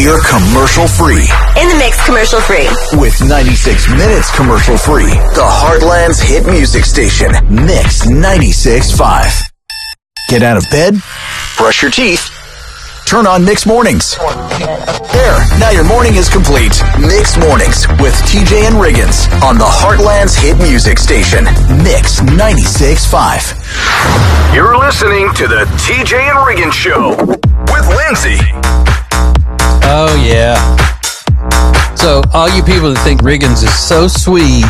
we're commercial free. In the mix, commercial free. With 96 minutes commercial free. The Heartland's hit music station, Mix 96.5. Get out of bed, brush your teeth, turn on Mix Mornings. There, now your morning is complete. Mix Mornings with TJ and Riggins on the Heartland's hit music station, Mix 96.5. You're listening to the TJ and Riggins Show with Lindsay. Oh, yeah. So, all you people that think Riggins is so sweet,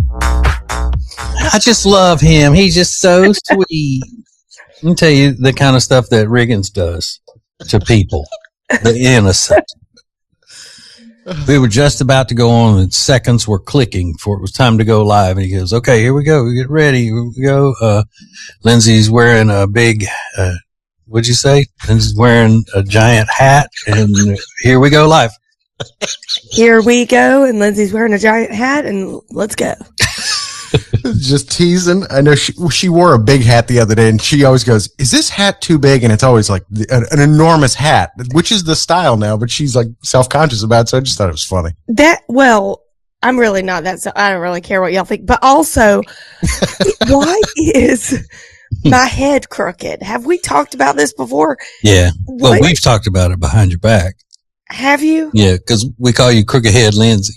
I just love him. He's just so sweet. Let me tell you the kind of stuff that Riggins does to people. The innocent. We were just about to go on and seconds were clicking for it was time to go live. And he goes, okay, here we go. We get ready. Here we go. Lindsay's wearing a big, what'd you say? Lindsay's wearing a giant hat and here we go live. Here we go. And Lindsay's wearing a giant hat and let's go. Just teasing. I know she wore a big hat the other day and she always goes, is this hat too big? And it's always like an enormous hat, which is the style now, but she's like self-conscious about it. So I just thought it was funny. Well, I'm really not that. So I don't really care what y'all think, but also why is my head crooked? Have we talked about this before? Yeah. Well, we've talked about it behind your back. Have you? Yeah. Cause we call you Crooked Head Lindsay.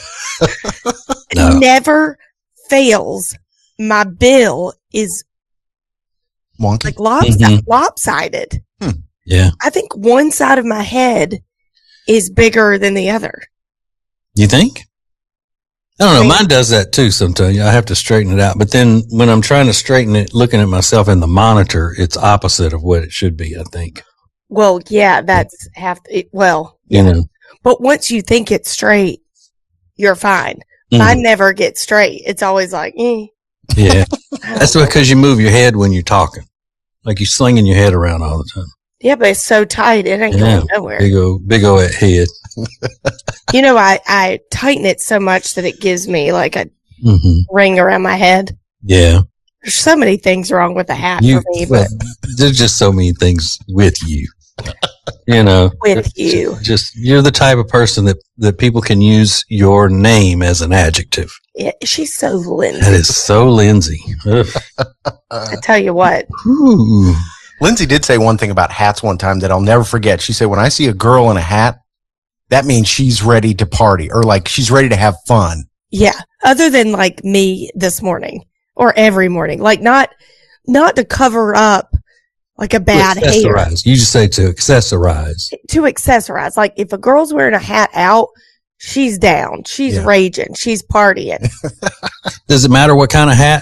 No. Never fails. My bill is wonky, like lopsided. Yeah. I think one side of my head is bigger than the other. You think? I don't know. Mine does that too sometimes. I have to straighten it out. But then when I'm trying to straighten it, looking at myself in the monitor, it's opposite of what it should be, I think. Well, yeah, that's you know. But once you think it's straight, you're fine. Mine never gets straight. It's always like, Yeah. That's because you move your head when you're talking. Like you're slinging your head around all the time. Yeah, but it's so tight. It ain't going nowhere. Big old head. You know, I tighten it so much that it gives me like a ring around my head. Yeah. There's so many things wrong with the hat for me, but there's just so many things with you. You know, with you. Just you're the type of person that people can use your name as an adjective. Yeah, she's so Lindsay. That is so Lindsay. I tell you what. Ooh. Lindsay did say one thing about hats one time that I'll never forget. She said, when I see a girl in a hat, that means she's ready to party or like she's ready to have fun. Yeah. Other than like me this morning or every morning, like not to cover up like a bad hair. You just say to accessorize. To accessorize. Like if a girl's wearing a hat out, she's down. She's raging. She's partying. Does it matter what kind of hat?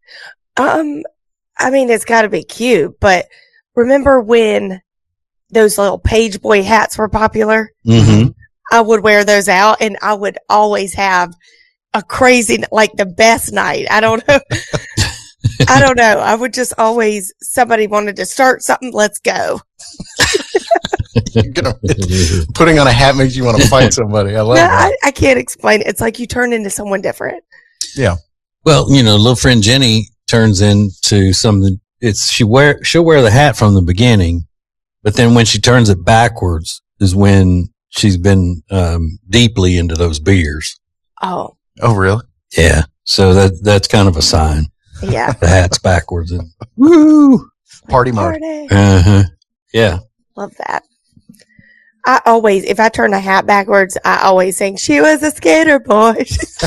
I mean, it's got to be cute, but remember when those little page boy hats were popular? Mm-hmm. I would wear those out and I would always have a crazy, like the best night. I don't know. I don't know. I would just always, somebody wanted to start something. Let's go. Putting on a hat makes you want to fight somebody. I love that. I can't explain it. It's like you turn into someone different. Yeah. Well, you know, little friend Jenny turns into something. She'll wear the hat from the beginning, but then when she turns it backwards is when she's been deeply into those beers. Oh, really? Yeah. So that's kind of a sign. Yeah. The hat's backwards and woo! Party mode. Yeah. Love that. I always, if I turn a hat backwards, I always sing, she was a skater boy.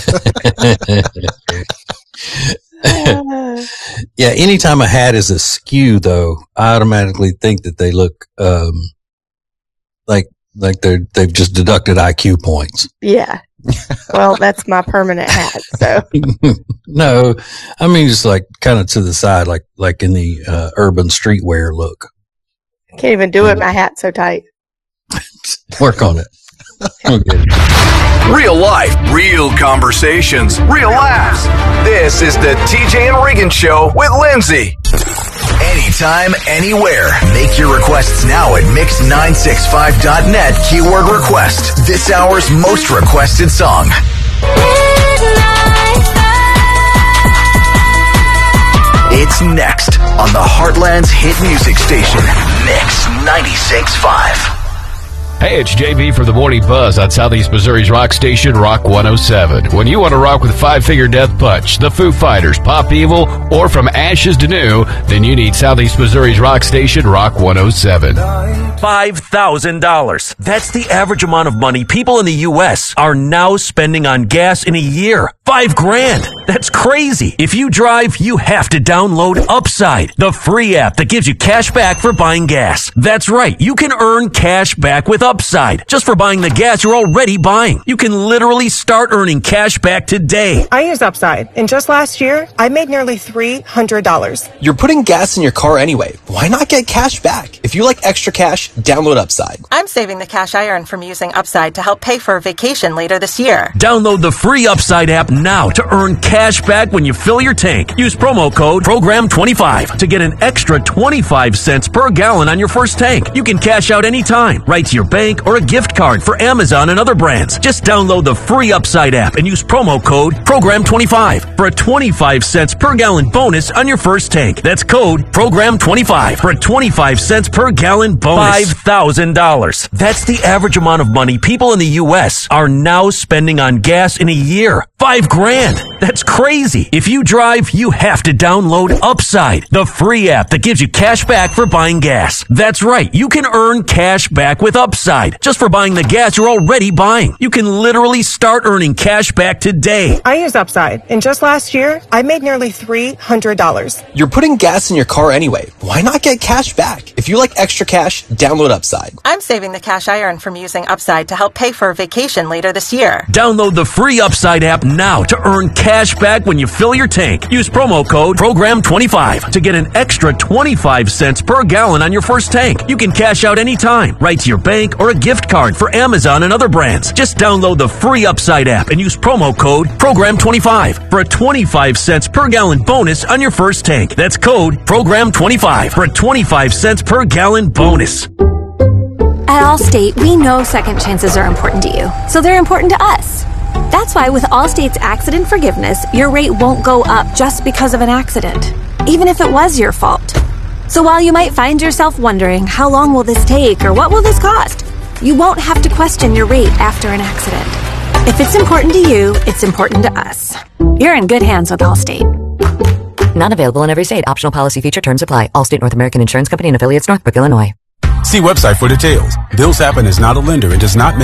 Yeah. Anytime a hat is askew though, I automatically think that they look, like they've just deducted IQ points. Yeah. Well, that's my permanent hat. So no, I mean, just like kind of to the side, like in the, urban streetwear look. I can't even do it. My hat's so tight. Work on it. Okay. Real life, real conversations, real laughs. This is the TJ and Riggins Show with Lindsay. Anytime, anywhere. Make your requests now at mix965.net. Keyword request. This hour's most requested song. It's next on the Heartland's hit music station, Mix 96.5. Hey, it's JV from the Morning Buzz on Southeast Missouri's rock station, Rock 107. When you want to rock with Five Finger Death Punch, the Foo Fighters, Pop Evil, or From Ashes to New, then you need Southeast Missouri's rock station, Rock 107. $5,000. That's the average amount of money people in the U.S. are now spending on gas in a year. $5,000. That's crazy. If you drive, you have to download Upside, the free app that gives you cash back for buying gas. That's right. You can earn cash back with Upside just for buying the gas you're already buying. You can literally start earning cash back today. I use Upside, and just last year, I made nearly $300. You're putting gas in your car anyway. Why not get cash back? If you like extra cash, download Upside. I'm saving the cash I earn from using Upside to help pay for a vacation later this year. Download the free Upside app now to earn cash back when you fill your tank. Use promo code PROGRAM25 to get an extra 25 cents per gallon on your first tank. You can cash out anytime, right to your bank or a gift card for Amazon and other brands. Just download the free Upside app and use promo code PROGRAM25 for a 25 cents per gallon bonus on your first tank. That's code PROGRAM25 for a 25 cents per gallon bonus. $5,000. That's the average amount of money people in the U.S. are now spending on gas in a year. $5,000. That's crazy. If you drive, you have to download Upside, the free app that gives you cash back for buying gas. That's right. You can earn cash back with Upside just for buying the gas you're already buying. You can literally start earning cash back today. I use Upside, and just last year, I made nearly $300. You're putting gas in your car anyway. Why not get cash back? If you like extra cash, download Upside. I'm saving the cash I earn from using Upside to help pay for a vacation later this year. Download the free Upside app now to earn cash back when you fill your tank. Use promo code PROGRAM25 to get an extra 25 cents per gallon on your first tank. You can cash out anytime, right to your bank or a gift card for Amazon and other brands. Just download the free Upside app and use promo code PROGRAM25 for a 25 cents per gallon bonus on your first tank. That's code PROGRAM25 for a 25 cents per gallon bonus. At Allstate, we know second chances are important to you, so they're important to us. That's why with Allstate's accident forgiveness, your rate won't go up just because of an accident, even if it was your fault. So while you might find yourself wondering, how long will this take or what will this cost? You won't have to question your rate after an accident. If it's important to you, it's important to us. You're in good hands with Allstate. Not available in every state. Optional policy feature terms apply. Allstate North American Insurance Company and affiliates, Northbrook, Illinois. See website for details. Bill Sappin is not a lender and does not make